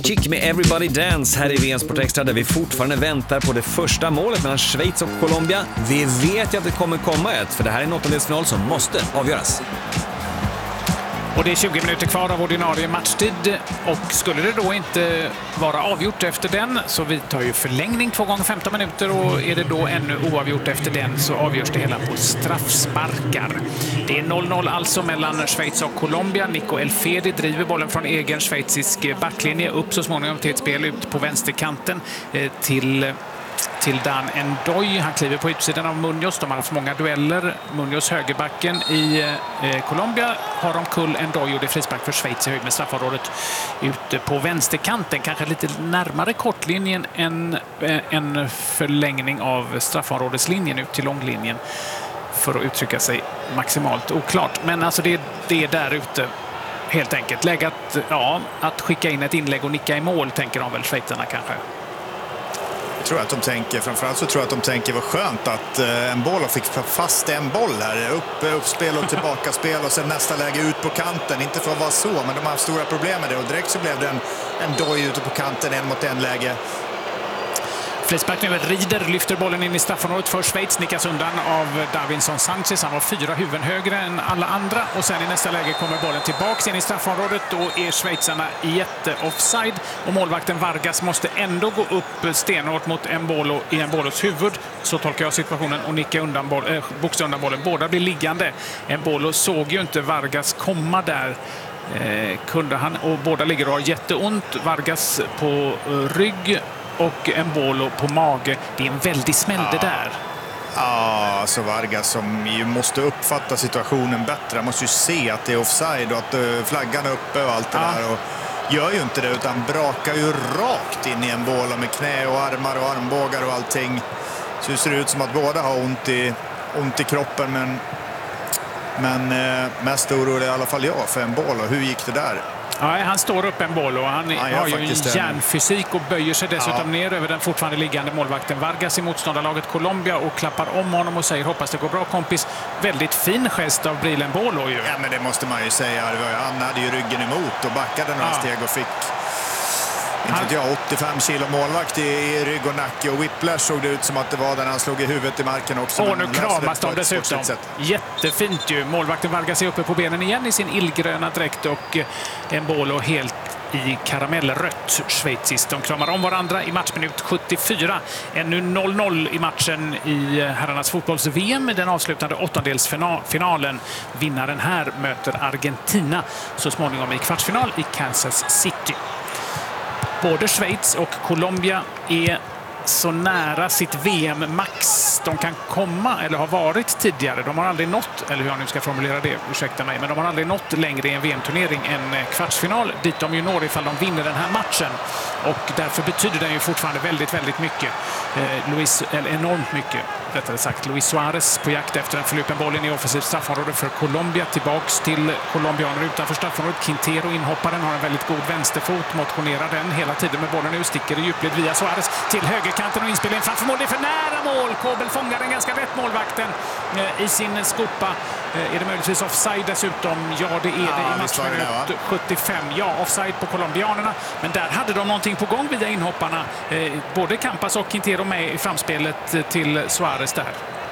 Avicii med Everybody Dance här i VM Sport Extra där vi fortfarande väntar på det första målet mellan Schweiz och Colombia. Vi vet ju att det kommer komma ett, för det här är en åttondelsfinal som måste avgöras. Och det är 20 minuter kvar av ordinarie matchtid och skulle det då inte vara avgjort efter den så vi tar ju förlängning 2 gånger 15 minuter och är det då ännu oavgjort efter den så avgörs det hela på straffsparkar. Det är 0-0 alltså mellan Schweiz och Colombia. Nico Elfedi driver bollen från egen schweizisk backlinje upp så småningom till ett spel ut på vänsterkanten till Dan Ndoye. Han kliver på utsidan av Munoz. De har haft många dueller. Munoz högerbacken i Colombia har omkull Ndoye och det är frispark för Schweiz i höjd med straffområdet ute på vänsterkanten. Kanske lite närmare kortlinjen än en förlängning av straffområdeslinjen ut till långlinjen för att uttrycka sig maximalt oklart. Men alltså det är där ute helt enkelt. Läge att skicka in ett inlägg och nicka i mål tänker de väl schweizarna kanske. Framförallt så tror jag att de tänker vad skönt att Mbolo fick fast en boll här. Uppspel och tillbaka spel och sen nästa läge ut på kanten. Inte för att vara så, men de har haft stora problem med det. Och direkt så blev det en Ndoye ute på kanten, 1-mot-1 läge. Frispark nu. Rieder lyfter bollen in i straffområdet för Schweiz. Nickas undan av Davinson Sanchez. Han var 4 huvuden högre än alla andra. Och sen i nästa läge kommer bollen tillbaka in i straffområdet. Då är schweizarna jätte-offside. Och målvakten Vargas måste ändå gå upp stenhårt mot Mbolo i Mbolos huvud. Så tolkar jag situationen och nicka undan boxa undan bollen. Båda blir liggande. Mbolo såg ju inte Vargas komma där. Kunde han. Och båda ligger och har jätteont. Vargas på rygg och Mbolo på mage. Det är en väldig smäll det där. Ja, alltså Vargas som ju måste uppfatta situationen bättre. Han måste ju se att det är offside och att flaggan är uppe och allt det där. Och gör ju inte det utan brakar ju rakt in i Mbolo med knä och armar och armbågar och allting. Så det ser ut som att båda har ont i kroppen. Men mest orolig i alla fall jag för Mbolo. Hur gick det där? Ja, han står upp Mbolo. Han har ju en järnfysik och böjer sig dessutom ner över den fortfarande liggande målvakten Vargas i motståndarlaget Colombia och klappar om honom och säger hoppas det går bra kompis. Väldigt fin gest av Bril Mbolo ju. Ja, men det måste man ju säga. Han hade ju ryggen emot och backade några steg och fick 85 kilo målvakt i rygg och nacke och whiplash såg det ut som att det var där han slog i huvudet i marken också. Och nu kramas de dessutom. Jättefint ju. Målvakten Vargas är uppe på benen igen i sin illgröna dräkt och Mbolo helt i karamellrött schweiziskt. De kramar om varandra i matchminut 74. Ännu 0-0 i matchen i herrarnas fotbolls-VM. Den avslutande åttondelsfinalen. Vinnaren här möter Argentina så småningom i kvartsfinal i Kansas City. Både Schweiz och Colombia är så nära sitt VM-max de kan komma eller har varit tidigare. De har aldrig nått, eller hur jag nu ska formulera det, ursäkta mig, men de har aldrig nått längre i en VM-turnering än kvartsfinal dit de ju når ifall de vinner den här matchen. Och därför betyder den ju fortfarande väldigt, väldigt mycket. Enormt mycket, rättare sagt. Luis Suarez på jakt efter en förlupen bollen i offensivt straffområde för Colombia. Tillbaks till colombianer utanför straffområdet. Quintero, inhopparen, har en väldigt god vänsterfot. Motionerar den hela tiden med bollen ut. Sticker i djupled via Suarez till högerkanten och inspelning framför mål. Det är för nära mål. Kobel fångar den ganska rätt målvakten i sin skopa. Är det möjligtvis offside dessutom? Ja, det är det i matchminut 75. Ja, offside på colombianerna. Men där hade de någonting på gång via inhopparna. Både Campas och Quintero med i framspelet till Suarez där.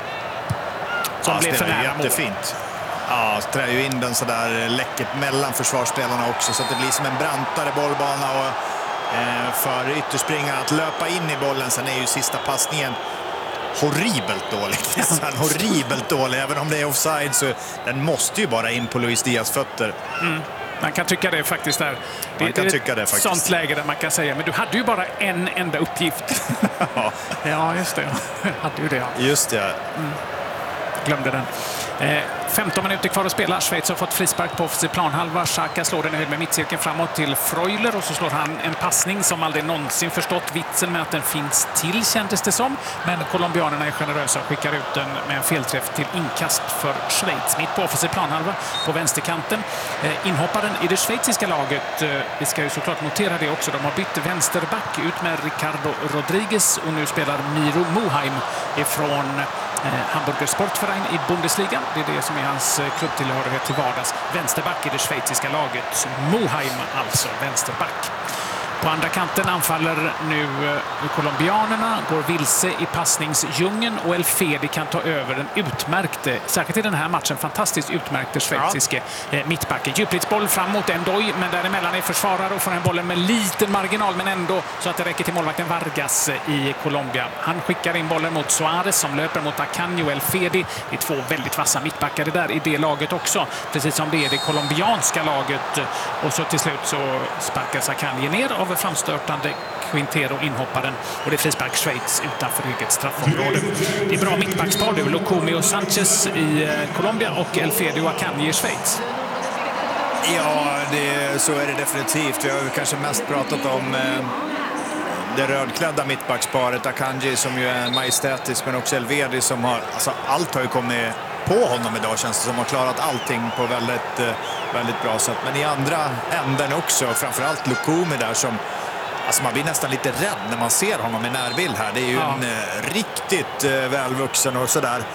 Som blev för nära mål. Jättefint. Ja, trär ju in den så där läckert mellan försvarsspelarna också så att det blir som en brantare bollbana och för ytterspringaren att löpa in i bollen. Sen är ju sista passningen horribelt dålig. Horribelt dålig. Även om det är offside så den måste ju bara in på Luis Diaz fötter. Man kan tycka det faktiskt där. Det är ett sånt läge där man kan säga, men du hade ju bara en enda uppgift. Ja, just det. Hade ju det. Ja. Just det. Glömde den. 15 minuter kvar att spela. Schweiz har fått frispark på offensiv planhalva. Xhaka slår den i höjd med mittcirkeln framåt till Freuler och så slår han en passning som aldrig någonsin förstått vitsen med att den finns till, kändes det som. Men colombianerna är generösa och skickar ut den med en felträff till inkast för Schweiz. Mitt på offensiv planhalva på vänsterkanten. Inhopparen i det schweiziska laget, vi ska ju såklart notera det också, de har bytt vänsterback ut med Ricardo Rodriguez och nu spelar Miro Muheim ifrån Hamburger Sportverein i Bundesliga. Det är det som är hans klubbtillhörighet till vardags. Vänsterback i det schweiziska laget. Muheim alltså, vänsterback. På andra kanten anfaller nu colombianerna, går vilse i passningsdjungeln och El Fedi kan ta över den utmärkte, särskilt i den här matchen, fantastiskt utmärkte schweiziske mittbacken. Djupledsboll fram mot Endoy, men däremellan är försvarare och får den bollen med liten marginal, men ändå så att det räcker till målvakten Vargas i Colombia. Han skickar in bollen mot Suarez som löper mot Akanji och El Fedi. Det är två väldigt vassa mittbackare där i det laget också, precis som det är det colombianska laget. Och så till slut så sparkas Akanji ner av framstörtande Quintero, inhopparen, och det är frispark Schweiz utanför eget straffområde. Det är bra mittbackspar nu. Lukumi och Sanchez i Colombia och El Fedi och Akanji i Schweiz. Ja, så är det definitivt. Vi har kanske mest pratat om det rödklädda mittbacksparet. Akanji som ju är majestätisk, men också El Fedi som har... Alltså, allt har ju kommit på honom idag, känns det som. Har klarat allting på väldigt bra sätt. Men i andra änden också, framförallt Lukumi där som... Alltså man blir nästan lite rädd när man ser honom i närbild här. Det är ju en riktigt välvuxen och sådär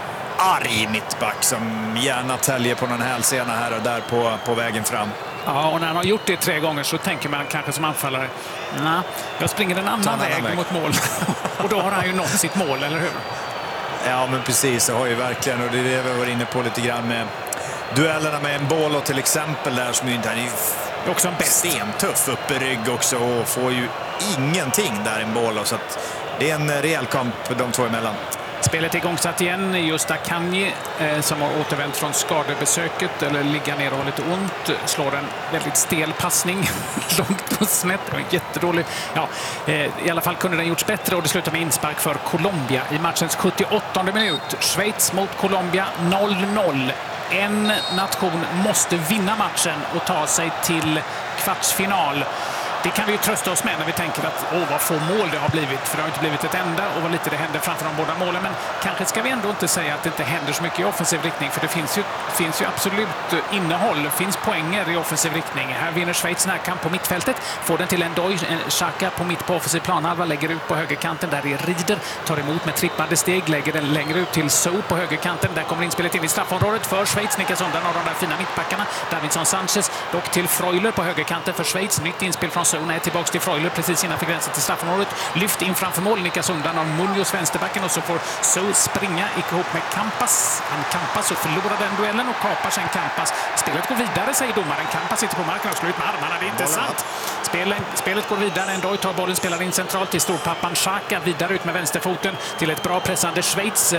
arg mittback som gärna täljer på någon hälsena här och där på vägen fram. Ja, och när han har gjort det 3 gånger så tänker man kanske som anfallare, nej, jag springer en annan väg mot mål. Och då har han ju nått sitt mål, eller hur? Ja, men precis, det har ju verkligen, och det är det vi var inne på lite grann med duellerna med Embolo till exempel där, som ju inte är också en stentuff uppe i rygg också och får ju ingenting där Embolo, så att det är en rejäl kamp de två emellan. Spelet är igångsatt igen. Just Akanji som har återvänt från skadebesöket eller ligger ner och har lite ont, slår en väldigt stel passning långt och snett. Det var jättedålig. Ja, i alla fall kunde den gjorts bättre och det slutar med inspark för Colombia i matchens 78:e minut. Schweiz mot Colombia 0-0. En nation måste vinna matchen och ta sig till kvartsfinal. Det kan vi ju trösta oss med när vi tänker att vad få mål det har blivit. För det har inte blivit ett enda och vad lite det händer framför de båda målen. Men kanske ska vi ändå inte säga att det inte händer så mycket i offensiv riktning. För det finns ju absolut innehåll. Det finns poänger i offensiv riktning. Här vinner Schweiz närkamp på mittfältet. Får den till Endoy. Xhaka på mitt på offensiv planhalva. Lägger ut på högerkanten. Där är Rieder. Tar emot med trippade steg. Lägger den längre ut till So på högerkanten. Där kommer inspelet in i straffområdet för Schweiz. Nickas undan av de där fina mittbackarna. Davinson Sanchez. Dock till Freuler på högerkanten för Schweiz. Nytt inspel från So. Nej, tillbaka till Freuler precis innanför gränsen till straffområdet. Lyft in framför mål, nickas undan av Munoz vänsterbacken och så får So springa ihop med Campas. Han Campas och förlorar den duellen och kapar sen Campas. Spelet går vidare, säger domaren. Campas sitter på marken och slår ut med armarna. Det är inte sant. Spelet går vidare. Endoy tar bollen, spelar in centralt till storpappan Xhaka. Vidare ut med vänsterfoten till ett bra pressande Schweiz.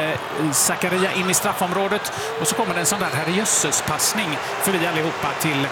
Zakaria in i straffområdet. Och så kommer det en sån där herrejösses passning förbi allihopa till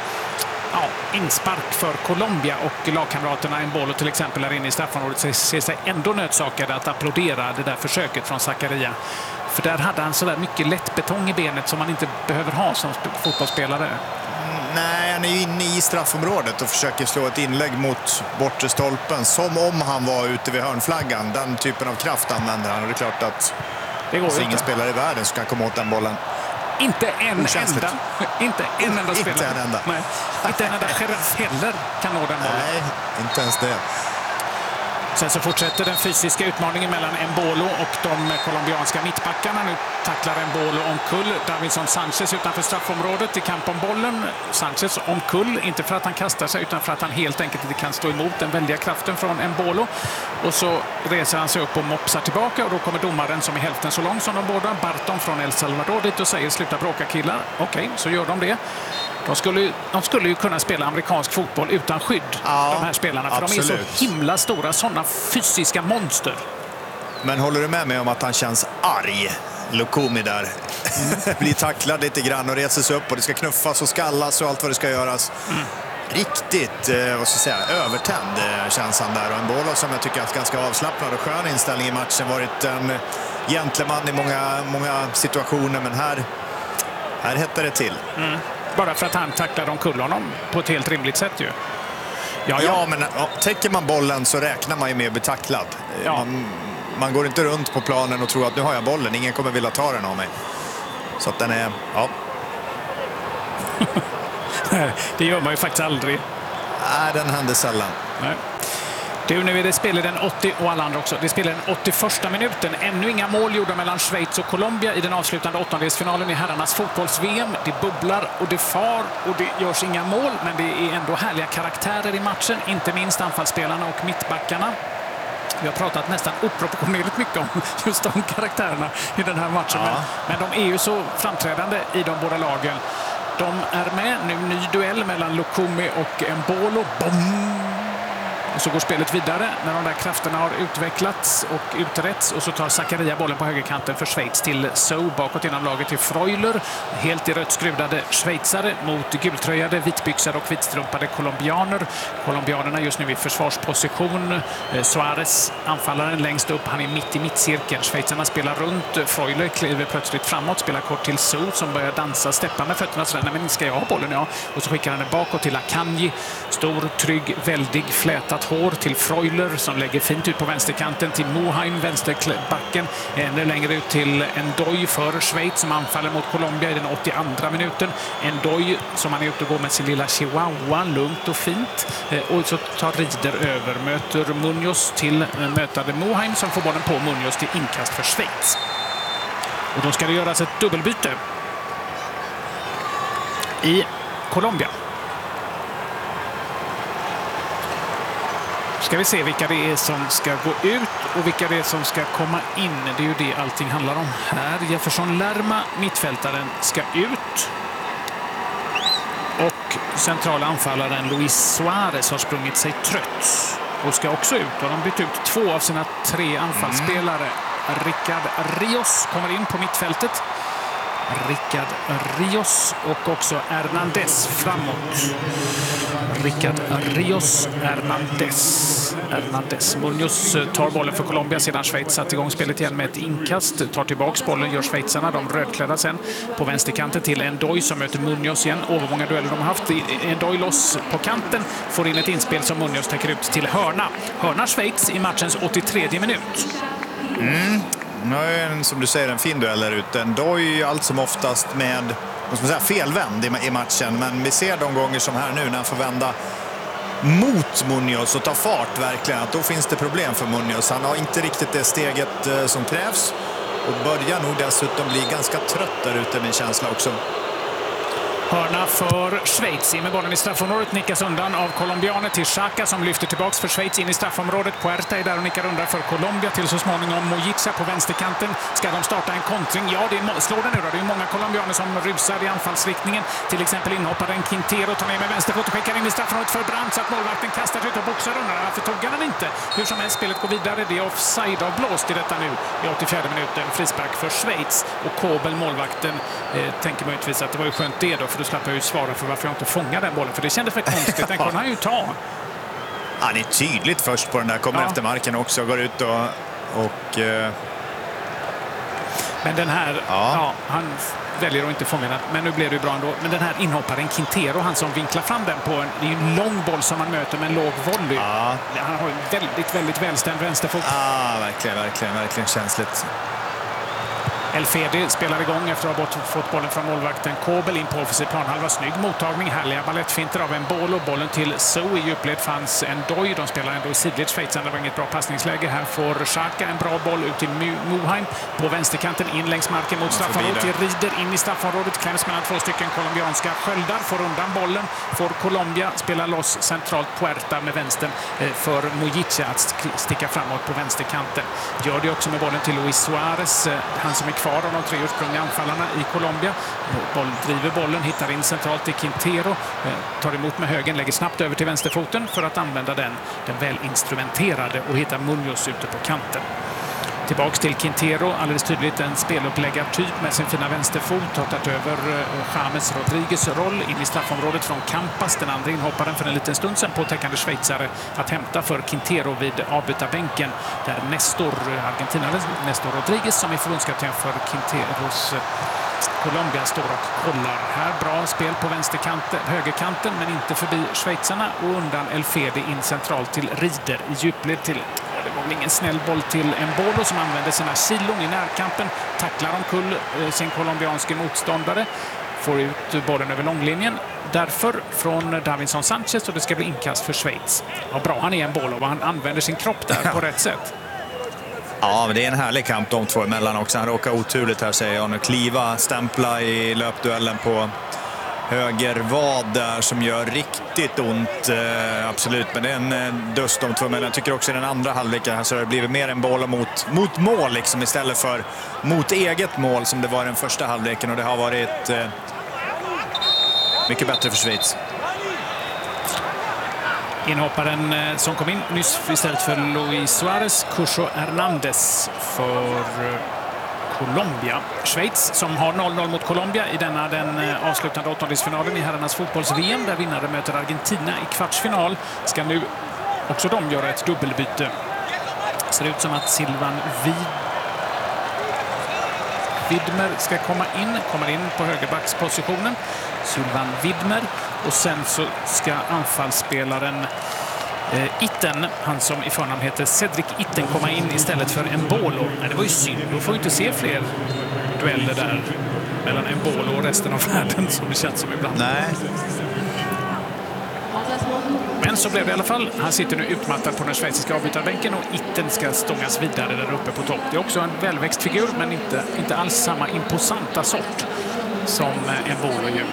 inspark för Colombia, och lagkamraterna Embolo till exempel är inne i straffområdet ser sig ändå nödsakade att applådera det där försöket från Zakaria. För där hade han så där mycket lätt betong i benet som man inte behöver ha som fotbollsspelare. Nej, han är ju inne i straffområdet och försöker slå ett inlägg mot bortre stolpen som om han var ute vid hörnflaggan. Den typen av kraft använder han, och det är klart att det går ingen spelare i världen som kan komma åt den bollen. Inte en enda spelare. Inte en enda. Nej. Inte en enda sheriff heller kan nå den bollen. Nej, inte ens det. Sen så fortsätter den fysiska utmaningen mellan Embolo och de colombianska mittbackarna. Nu tacklar Embolo omkull Davinson Sanchez utanför straffområdet i kamp om bollen. Sanchez omkull, inte för att han kastar sig utan för att han helt enkelt inte kan stå emot den väldiga kraften från Embolo. Och så reser han sig upp och mopsar tillbaka, och då kommer domaren som är hälften så lång som de båda, Barton från El Salvador, dit och säger sluta bråka killar. Okej, så gör de det. De skulle ju kunna spela amerikansk fotboll utan skydd, de här spelarna. För absolut. De är så himla stora, sådana fysiska monster. Men håller du med mig om att han känns arg? Lukumi där. Blir tacklad lite grann och reser sig upp och det ska knuffas och skallas och allt vad det ska göras. Riktigt, vad ska jag säga, övertänd känns han där. Och en boll som jag tycker är ganska avslappnad och skön inställning i matchen. Varit en gentleman i många situationer, men här hettar det till. Bara för att han tacklar omkull honom på ett helt rimligt sätt ju. Ja, men täcker man bollen så räknar man ju med att bli tacklad. Ja. Man går inte runt på planen och tror att nu har jag bollen, ingen kommer vilja ta den av mig. Så att den är, Det gör man ju faktiskt aldrig. Nej, den händer sällan. Nej. Nu är det spel i den 80 och alla andra också. Det spelar den 81:a minuten. Ännu inga mål gjorda mellan Schweiz och Colombia i den avslutande åttondelsfinalen i herrarnas fotbolls-VM. Det bubblar och det far och det görs inga mål, men det är ändå härliga karaktärer i matchen. Inte minst anfallsspelarna och mittbackarna. Vi har pratat nästan oproportionerligt mycket om just de karaktärerna i den här matchen. Ja. Men de är ju så framträdande i de båda lagen. De är med. Nu ny duell mellan Lukumi och Embolo. Boom! Och så går spelet vidare när de där krafterna har utvecklats och utretts. Och så tar Zakaria bollen på högerkanten för Schweiz till So. Bakåt genom laget till Freuler. Helt i rött skruvade schweizare mot gultröjade, vitbyxade och vitstrumpade colombianer. Colombianerna just nu i försvarsposition. Suarez, anfallaren längst upp, han är mitt i mittcirkeln. Schweizarna spelar runt. Freuler kliver plötsligt framåt, spelar kort till So som börjar dansa, steppa med fötterna sådär. Nej, men ska jag ha bollen? Ja. Och så skickar han den bakåt till Akanji. Stor, trygg, väldig, flätat hår till Freuler som lägger fint ut på vänsterkanten till Moheim, vänsterbacken. Ännu längre ut till Ndoye för Schweiz som anfaller mot Colombia i den 82:a minuten. Ndoye som han är ute och går med sin lilla chihuahua, lugnt och fint. Och så tar Rieder över, möter Munoz till mötade Moheim som får bollen på Munoz till inkast för Schweiz. Och då ska det göras ett dubbelbyte i Colombia. Ska vi se vilka det är som ska gå ut och vilka det är som ska komma in. Det är ju det allting handlar om här. Jefferson Lerma, mittfältaren, ska ut. Och centrala anfallaren Luis Suarez har sprungit sig trött och ska också ut. Och de bytt ut 2 av sina 3 anfallsspelare. Rickard Rios kommer in på mittfältet. Rickard Rios och också Hernandez framåt. Rickard Rios, Hernandez. Munoz tar bollen för Colombia sedan Schweiz satt igång spelet igen med ett inkast. Tar tillbaks bollen, gör schweizarna, de rödklädda sen. På vänsterkanten till Ndoye som möter Munoz igen. Många dueller de har haft. Ndoye loss på kanten, får in ett inspel som Munoz täcker ut till hörna. Hörna Schweiz i matchens 83:e minut. Nu, som du säger, en fin duell där ute. Ndoye allt som oftast med felvänd i matchen. Men vi ser de gånger som här nu när han får vända mot Munoz och ta fart verkligen. Att då finns det problem för Munoz. Han har inte riktigt det steget som krävs. Och börjar nog dessutom bli ganska trött där ute, min känsla också. Hörna för Schweiz. In med bollen i straffområdet, nickas undan av colombianer till Xhaka som lyfter tillbaks för Schweiz in i straffområdet. Puerta är där och nickar undan för Colombia till så småningom Mojica på vänsterkanten. Ska de starta en kontring? Ja, slår det nu då. Det är många colombianer som rusar i anfallsriktningen. Till exempel inhopparen Quintero tar ner med vänsterfot och skickar in i straffområdet för Brandt så att målvakten kastar ut och boxar undan. Varför tog han inte? Hur som helst, spelet går vidare. Det är offside avblåst i detta nu i 84:e minuten. Frispark för Schweiz och Kobel, målvakten, tänker möjligtvis att det var ju skönt det då, för då slapp jag ju svara för varför jag inte fångar den bollen. För det kändes för konstigt. Den kunde han ju ta. Han är tydligt först på den där. Kommer efter marken också. Går ut och men den här, han väljer att inte fånga den. Men nu blev det ju bra ändå. Men den här inhopparen Quintero, han som vinklar fram den på det är ju en lång boll som man möter med en låg volley. Han har en väldigt, väldigt välstämd vänsterfot. Verkligen känsligt. Elfedi spelar igång efter att ha fått bollen från målvakten Kobel in på offensiv planhalva. Snygg mottagning, härliga ballettfinter av Embolo. Bollen till So i djupled fanns Ndoye. De spelar ändå i sidled. Schweizarna, det var inget bra passningsläge. Här får Xhaka en bra boll ut till Moheim. På vänsterkanten in längs marken mot straffområdet till Rieder. In i straffområdet, kläms mellan 2 stycken colombianska sköldar. Får undan bollen. Får Colombia spela loss centralt Puerta med vänstern för Mojica att sticka framåt på vänsterkanten. Gör det också med bollen till Luis Suarez. Han som är kvar av de 3 ursprungliga anfallarna i Colombia. Driver bollen, hittar in centralt till Quintero. Tar emot med högen, lägger snabbt över till vänsterfoten för att använda den väl instrumenterade och hittar Munoz ute på kanten. Tillbaks till Quintero, alldeles tydligt en speluppläggartyp med sin fina vänsterfot. Har tagit över James Rodriguez roll in i straffområdet från Campas. Den andra inhopparen för en liten stund sedan på täckande schweizare att hämta för Quintero vid avbytarbänken. Där Argentinaren Nestor Rodriguez som är förbundskapten för Quinteros Colombia står och kollar. Här bra spel på högerkanten men inte förbi schweizarna och undan Elfedi in centralt till Rieder i djupled till. Det var väl ingen snäll boll till Embolo som använde sina kilon i närkampen. Tacklar omkull sin colombianske motståndare. får ut bollen över långlinjen. Därför från Davinson Sanchez och det ska bli inkast för Schweiz. Vad bra han är en boll och han använder sin kropp där på rätt sätt. Ja, men det är en härlig kamp de två emellan också. Han råkar oturligt här, säger jag nu. Kliva, stämpla i löpduellen på höger vad där som gör riktigt ont. Absolut, men det är en dust de två. Men jag tycker också i den andra halvleken här så har det blivit mer en boll mot mål liksom, istället för mot eget mål som det var i den första halvleken. Och det har varit mycket bättre för Schweiz. Inhopparen som kom in nyss istället för Luis Suarez, Cucho Hernandez för Colombia. Schweiz som har 0-0 mot Colombia i denna den avslutande åttondelsfinalen i herrarnas fotbolls-VM där vinnare möter Argentina i kvartsfinal. Ska nu också de göra ett dubbelbyte. Ser ut som att Silvan Widmer ska kommer in på högerbackspositionen. Silvan Widmer, och sen så ska anfallsspelaren Itten, han som i förnamn heter Cedric Itten, komma in istället för Embolo. Nej, det var ju synd. Då får vi inte se fler dueller där mellan Embolo och resten av världen som det känns som ibland. Nej. Men så blev det i alla fall. Han sitter nu utmattad på den schweiziska avbytarbänken och Itten ska stångas vidare där uppe på topp. Det är också en välväxt figur, men inte alls samma imposanta sort som Embolo ju.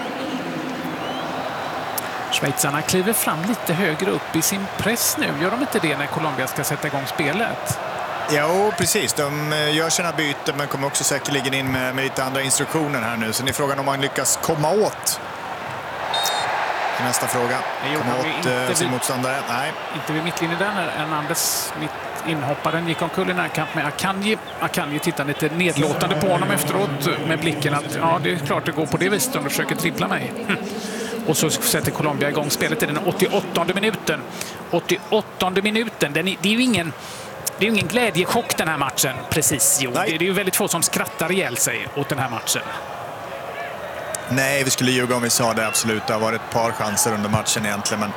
Schweizarna kliver fram lite högre upp i sin press nu. Gör de inte det när Colombia ska sätta igång spelet? Jo, precis. De gör sina byten men kommer också säkerligen in med lite andra instruktioner här nu. Sen är frågan om man lyckas komma åt. Nästa fråga. Komma åt sin motståndare. Nej. Inte vid mittlinjen där när Hernandez, inhopparen, gick omkull i närkamp med Akanji. Akanji tittar lite nedlåtande på honom efteråt med blicken att ja, det är klart det går på det viset om du försöker trippla mig. Och så sätter Colombia igång spelet i den 88:e minuten. 88:e minuten, det är ju ingen glädjechock den här matchen. Precis, jo. Det är ju väldigt få som skrattar ihjäl sig åt den här matchen. Nej, vi skulle ljuga om vi sa det, absolut. Det har varit ett par chanser under matchen egentligen, men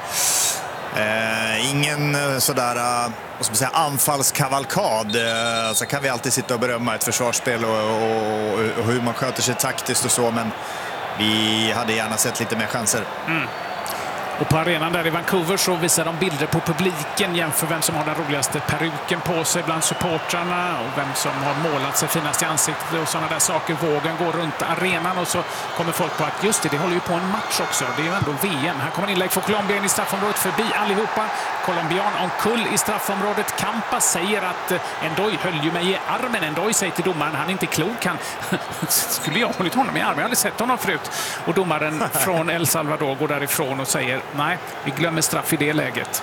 ingen sådär vad ska man säga, anfallskavalkad. Så kan vi alltid sitta och berömma ett försvarsspel och hur man sköter sig taktiskt och så, men vi hade gärna sett lite mer chanser. Och på arenan där i Vancouver så visar de bilder på publiken, jämför vem som har den roligaste peruken på sig bland supportrarna och vem som har målat sig finast i ansiktet och sådana där saker. Vågen går runt arenan och så kommer folk på att just det håller ju på en match också. Det är ju ändå VM. Här kommer inlägg för Colombia in i straffområdet, förbi allihopa. Colombian omkull i straffområdet. Campas säger att Endoy höll ju mig i armen. Endoy säger till domaren, han är inte klok. Skulle jag ha hållit honom i armen? Jag hade sett honom förut. Och domaren från El Salvador går därifrån och säger nej, vi glömmer straff i det läget.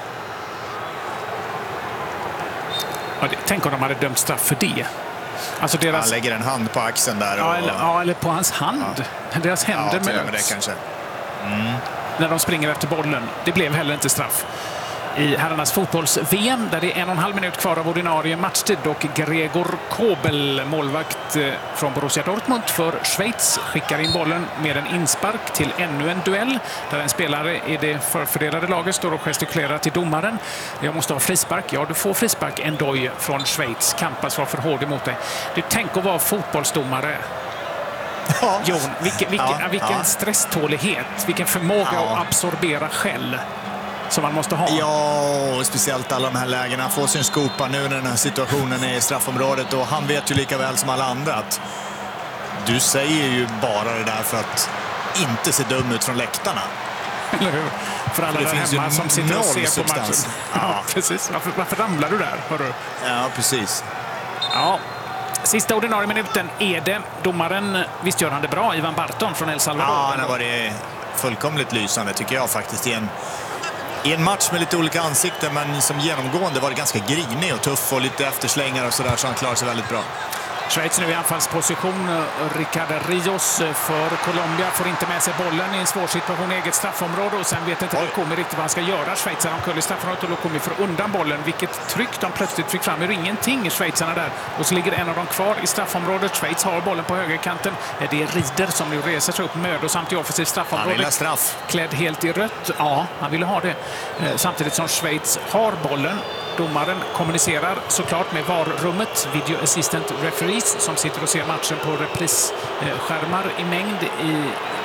Ja, tänk om de hade dömt straff för det. Alltså deras... Han lägger en hand på axeln där. Eller på hans hand. Ja. Deras händer möts. Det kanske. När de springer efter bollen. Det blev heller inte straff. I herrarnas fotbolls-VM där det är 1,5 minut kvar av ordinarie matchtid och Gregor Kobel, målvakt från Borussia Dortmund för Schweiz, skickar in bollen med en inspark till ännu en duell där en spelare i det förfördelade laget står och gestikulerar till domaren. Jag måste ha frispark. Ja, du får frispark. Endoy från Schweiz. Campas var för hård emot dig. Du, tänk att vara fotbollsdomare. Ja. Jon, vilken stresstålighet, vilken förmåga att absorbera skäll som man måste ha. Ja, och speciellt alla de här lägena. Få sin skopa nu när den här situationen är i straffområdet. Och han vet ju lika väl som alla andra att du säger ju bara det där för att inte se dum ut från läktarna. Eller hur? För alla där hemma som sitter och ser på matchen. Ja, precis. Varför ramlar du där? Hörru? Ja, precis. Ja. Sista ordinarie minuten är det. Domaren, visst gör han det bra, Ivan Barton från El Salvador. Ja, han har varit fullkomligt lysande tycker jag faktiskt i en match med lite olika ansikten, men som genomgående var det ganska grinig och tuff och lite efterslängar och sådär, så han klarar sig väldigt bra. Schweiz nu i anfallsposition. Ricardo Rios för Colombia får inte med sig bollen i en svår situation i eget straffområde och sen vet inte Lukumi riktigt vad han ska göra. Schweizarna omkull i straffområdet och Lukumi får undan bollen. Vilket tryck de plötsligt fick fram ur ingenting i Schweizarna där. Och så ligger en av dem kvar i straffområdet. Schweiz har bollen på högerkanten. Det är Rieder som nu reser sig upp mödosamt i offensivt straffområde. Han vill ha straff. Klädd helt i rött. Ja, han ville ha det. Samtidigt som Schweiz har bollen. Domaren kommunicerar såklart med VAR-rummet, Video Assistant Referees, som sitter och ser matchen på reprisskärmar i mängd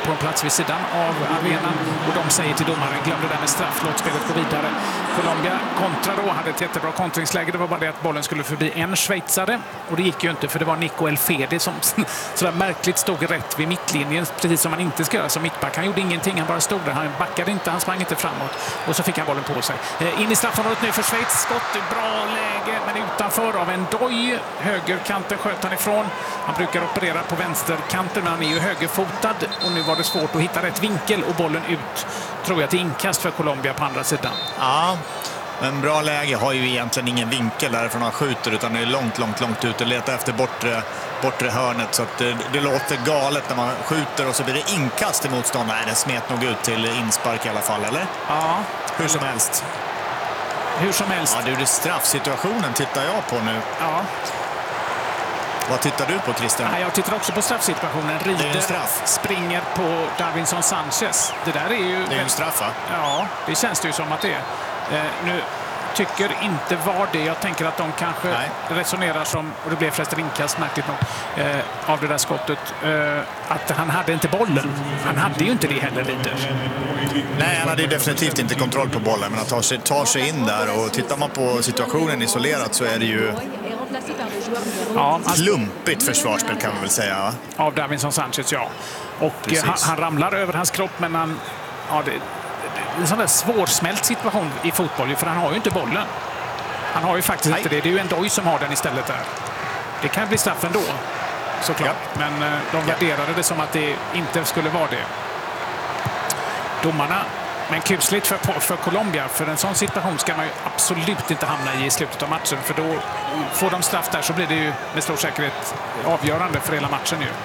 på en plats vid sidan av arenan och de säger till domaren, glöm det där med straff, låt spelet gå vidare. Colombia kontra då, hade ett jättebra kontringsläge. Det var bara det att bollen skulle förbi en schweizare och det gick ju inte för det var Nico Elfedi som sådär märkligt stod rätt vid mittlinjen, precis som man inte ska göra som mittback. Han gjorde ingenting, han bara stod där. Han backade inte, han sprang inte framåt och så fick han bollen på sig. In i straffområdet nu för Schweiz. Skott, bra läge, men utanför av en doj. Högerkanten sköt han ifrån. Han brukar operera på vänsterkanten, men han är ju högerfotad och nu var det svårt att hitta rätt vinkel och bollen ut, tror jag, till inkast för Colombia på andra sidan. Ja, men bra läge har ju egentligen ingen vinkel därifrån han skjuter, utan det är långt ut och letar efter bortre hörnet, så att det låter galet när man skjuter och så blir det inkast i motståndaren. Den smet nog ut till inspark i alla fall, eller? Ja. Hur som helst. Ja, det är straffsituationen tittar jag på nu. Ja. Vad tittar du på, Christian? Jag tittar också på straffsituationen. Rieder springer på Davinson Sanchez. Det där är ju... Det är en straff, va? Ja, det känns det ju som att det är. Nu tycker inte var det. Jag tänker att de kanske resonerar som, och det blev förresten inkast märkligt nog, av det där skottet, att han hade inte bollen. Han hade ju inte det heller, Rieder. Nej, han hade ju definitivt inte kontroll på bollen, men han tar sig in där, och tittar man på situationen isolerat så är det ju klumpigt försvarsspel, kan man väl säga, va? Av Davinson Sanchez, ja. Och han ramlar över hans kropp, men han... Ja, det är en sån där svårsmält situation i fotboll, för han har ju inte bollen. Han har ju faktiskt inte det. Det är ju en doj som har den istället där. Det kan bli straff ändå, såklart. Ja. Men de värderade det som att det inte skulle vara det. Domarna, men kusligt för Colombia. För en sån situation ska man ju absolut inte hamna i slutet av matchen. För då får de straff där, så blir det ju med stor säkerhet avgörande för hela matchen ju.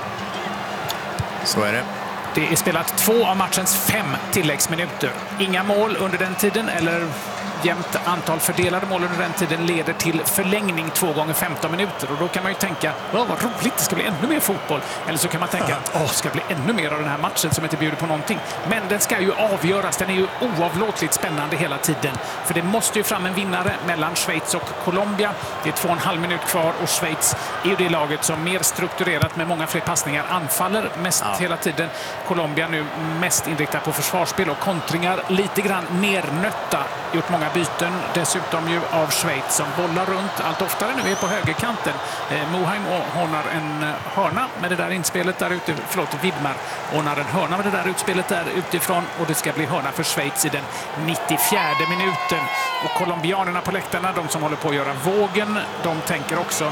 Så är det. Det är spelat 2 av matchens 5 tilläggsminuter. Inga mål under den tiden, eller jämnt antal fördelade mål under den tiden, leder till förlängning 2 gånger 15 minuter. Och då kan man ju tänka, vad roligt, det ska bli ännu mer fotboll. Eller så kan man tänka, det ska bli ännu mer av den här matchen som inte bjuder på någonting. Men den ska ju avgöras, den är ju oavlåtligt spännande hela tiden. För det måste ju fram en vinnare mellan Schweiz och Colombia. Det är 2,5 minut kvar och Schweiz är ju det laget som mer strukturerat med många fler passningar anfaller mest hela tiden. Colombia nu mest inriktad på försvarsspel och kontringar, lite grann nernötta, gjort många byten, dessutom ju av Schweiz som bollar runt allt oftare nu är på högerkanten. Moheim ordnar en hörna med det där inspelet där ute, Widmar ordnar en hörna med det där utspelet där utifrån, och det ska bli hörna för Schweiz i den 94:e minuten. Och colombianerna på läktarna, de som håller på att göra vågen, de tänker också,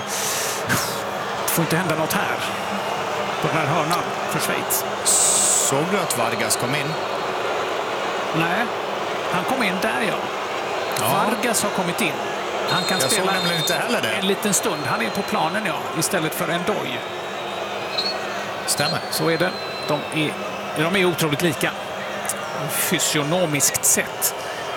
det får inte hända något här på den här hörnan för Schweiz. Såg du att Vargas kom in? Nej, han kom in där, ja. Vargas har kommit in. Han kan spela inte heller det. En liten stund. Han är på planen, istället för en doj. Stämmer. Så är det. De är otroligt lika. Fysionomiskt sett.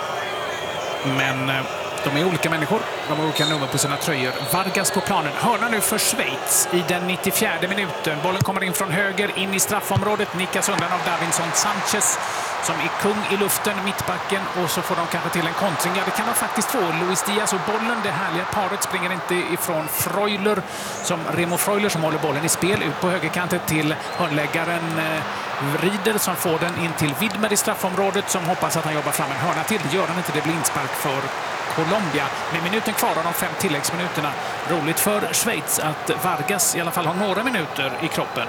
Men de är olika människor. De har olika nummer på sina tröjor. Vargas på planen. Hörna nu för Schweiz i den 94:e minuten. Bollen kommer in från höger in i straffområdet. Nickas undan av Davinson Sanchez som är kung i luften, mittbacken, och så får de kanske till en kontring. Ja, det kan de faktiskt få. Luis Diaz och bollen, det härliga paret, springer inte ifrån Remo Freuler som håller bollen i spel ut på högerkanten till hörnläggaren Rieder som får den in till Widmer i straffområdet, som hoppas att han jobbar fram en hörna till. Det gör han inte, det blir inspark för Colombia. Med minuten kvar av de 5 tilläggsminuterna. Roligt för Schweiz att Vargas i alla fall har några minuter i kroppen.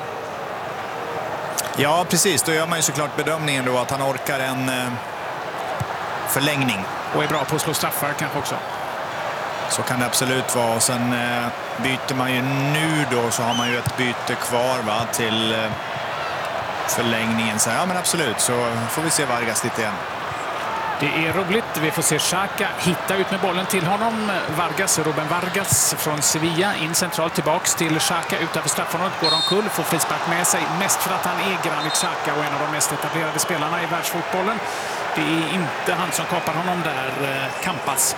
Ja, precis. Då gör man ju såklart bedömningen då att han orkar en förlängning. Och är bra på att slå straffar kanske också. Så kan det absolut vara. Och sen byter man ju nu då, så har man ju ett byte kvar till förlängningen. Så ja, men absolut, så får vi se Vargas lite igen. Det är roligt. Vi får se Xhaka hitta ut med bollen till honom. Ruben Vargas från Sevilla in centralt tillbaks till Xhaka utanför straffområdet. Går omkull, får frispark med sig. Mest för att han är Granit Xhaka och en av de mest etablerade spelarna i världsfotbollen. Det är inte han som kapar honom där, Campas.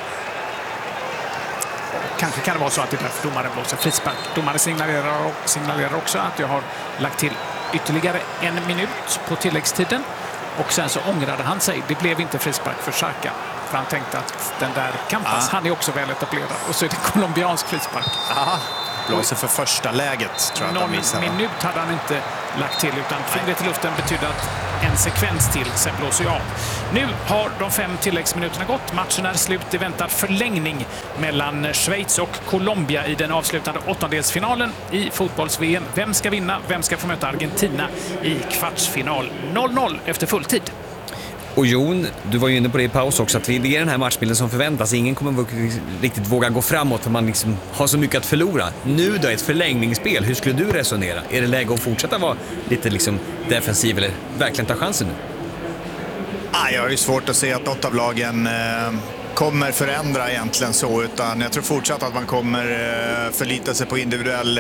Kanske kan det vara så att det är därför domaren blåser frispark. Domaren signalerar också att jag har lagt till ytterligare 1 minut på tilläggstiden. Och sen så ångrade han sig. Det blev inte frispark för Xhaka. För han tänkte att den där Campas, han är också väl etablerad. Och så är det colombiansk frispark. Blåser för första läget, tror jag. Någon minut hade han inte lagt till, utan fingret i luften betyder att en sekvens till, sen blåser jag av. Nu har de 5 tilläggsminuterna gått. Matchen är slut. Det väntar förlängning mellan Schweiz och Colombia i den avslutande åttondelsfinalen i fotbolls-VM. Vem ska vinna? Vem ska få möta Argentina i kvartsfinal? 0-0 efter fulltid. Och Jon, du var ju inne på det i paus också, att det är den här matchbilden som förväntas. Ingen kommer riktigt våga gå framåt för man liksom har så mycket att förlora. Nu då, ett förlängningsspel, hur skulle du resonera? Är det läge att fortsätta vara lite liksom defensiv eller verkligen ta chansen nu? Jag har ju svårt att se att något av lagen kommer förändra egentligen så, utan jag tror fortsatt att man kommer förlita sig på individuell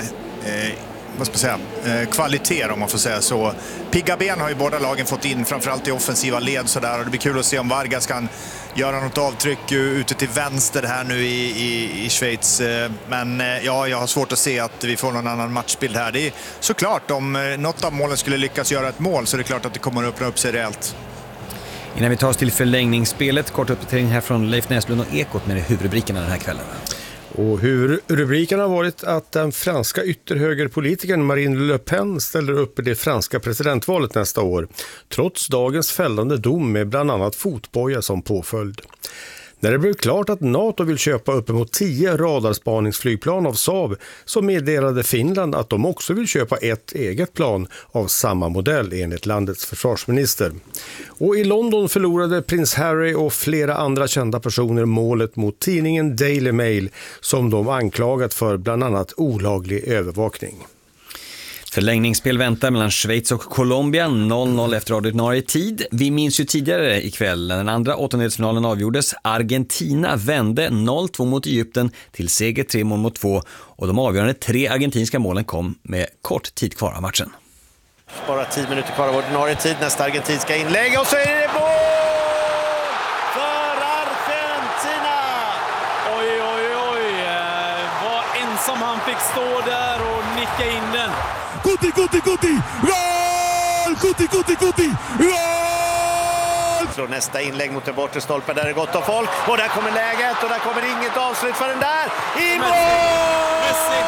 kvalitet, om man får säga så. Pigga ben har ju båda lagen fått in, framförallt i offensiva led så där, och det blir kul att se om Vargas kan göra något avtryck ute till vänster här nu i Schweiz. Men ja, jag har svårt att se att vi får någon annan matchbild här. Det är såklart, om något av målen skulle lyckas göra ett mål, så är det klart att det kommer att öppna upp sig rejält. Innan vi tar oss till förlängningsspelet, kort uppdatering här från Leif Näslund och Ekot med huvudrubrikerna den här kvällen. Och huvudrubriken har varit att den franska ytterhögerpolitikern Marine Le Pen ställer upp i det franska presidentvalet nästa år, trots dagens fällande dom med bland annat fotboja som påföljd. När det blev klart att NATO vill köpa uppemot 10 radarspaningsflygplan av Saab, så meddelade Finland att de också vill köpa ett eget plan av samma modell enligt landets försvarsminister. Och i London förlorade prins Harry och flera andra kända personer målet mot tidningen Daily Mail, som de anklagat för bland annat olaglig övervakning. Förlängningsspel väntar mellan Schweiz och Colombia, 0-0 efter ordinarie tid. Vi minns ju tidigare ikväll när den andra åttondelsfinalen avgjordes. Argentina vände 0-2 mot Egypten till seger 3-2, och de avgörande 3 argentinska målen kom med kort tid kvar av matchen. Bara 10 minuter kvar av ordinarie tid, nästa argentinska inlägg, och så är det mål för Argentina! Oj, oj, oj. Vad ensam han fick stå där och nicka in den. Guti! Gol! Guti! Gol! Slår nästa inlägg mot den bortre stolpen, där är gott av folk. Och där kommer läget, och där kommer inget avslut för den där. I mål! Messi!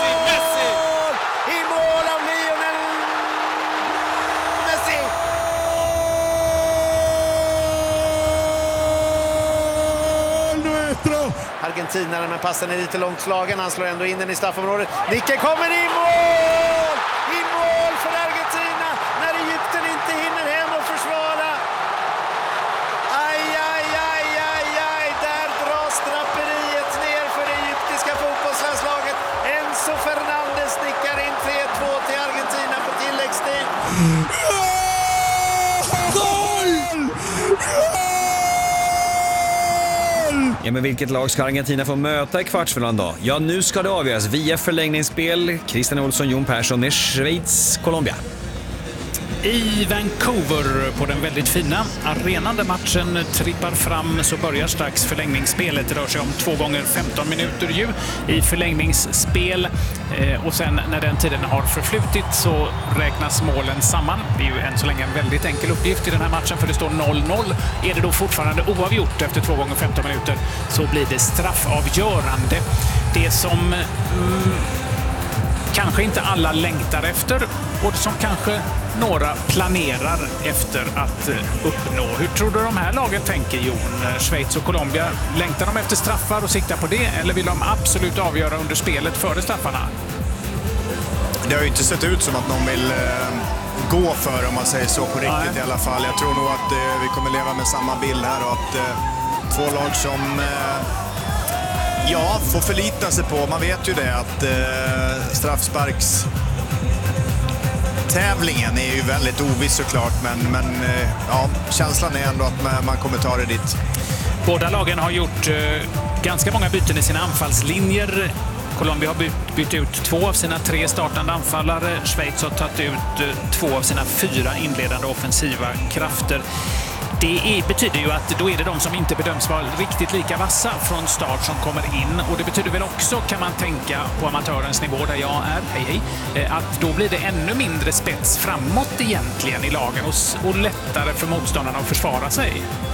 I mål av Lionel Messi! Argentinaren, men passen är lite långt slagen. Han slår ändå in den i straffområdet. Nicke kommer i mål! I mål för Argentina när Egypten inte hinner hem och försvara. Aj. Där dras draperiet ner för det egyptiska fotbollslandslaget. Enzo Fernandez nickar in 3-2 till Argentina på tilläggstid. Ja, men vilket lag ska Argentina få möta i kvartsfinalen då? Ja, nu ska det avgöras via förlängningsspel. Christian Olsson, Jon Persson med Schweiz, Colombia. I Vancouver på den väldigt fina arenan där matchen trippar fram, så börjar strax förlängningsspelet. Det rör sig om 2 gånger 15 minuter ju i förlängningsspel. Och sen när den tiden har förflutit så räknas målen samman. Det är ju än så länge en väldigt enkel uppgift i den här matchen, för det står 0-0. Är det då fortfarande oavgjort efter 2 gånger 15 minuter så blir det straffavgörande. Det som kanske inte alla längtar efter, och som kanske några planerar efter att uppnå. Hur tror du de här lagen tänker, Jon? Schweiz och Colombia, längtar de efter straffar och siktar på det, eller vill de absolut avgöra under spelet före straffarna? Det har ju inte sett ut som att någon vill gå för, om man säger så, på riktigt. I alla fall. Jag tror nog att vi kommer leva med samma bild här, och att 2 lag som får förlita sig på. Man vet ju det att straffsparkstävlingen är ju väldigt oviss såklart, men känslan är ändå att man kommer ta det dit. Båda lagen har gjort ganska många byten i sina anfallslinjer. Colombia har bytt ut 2 av sina 3 startande anfallare. Schweiz har tagit ut 2 av sina 4 inledande offensiva krafter. Det betyder ju att då är det de som inte bedöms vara riktigt lika vassa från start som kommer in. Och det betyder väl också, kan man tänka, på amatörens nivå där jag är, att då blir det ännu mindre spets framåt egentligen i lagen och lättare för motståndarna att försvara sig.